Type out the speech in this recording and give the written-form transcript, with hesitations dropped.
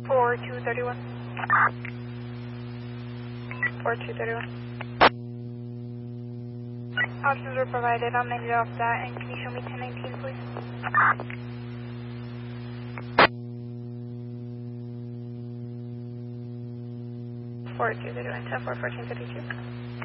4231. 4231. Options were provided. I'll make it off that. And can you show me 1019, please? 4231, 10-4, 1432.